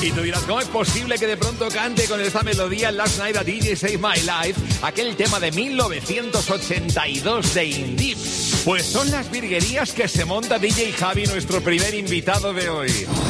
Y tú dirás, ¿cómo es posible que de pronto cante con esta melodía Last Night a DJ Save My Life, aquel tema de 1982 de Indeep? Pues son las virguerías que se monta DJ Javi, nuestro primer invitado de hoy.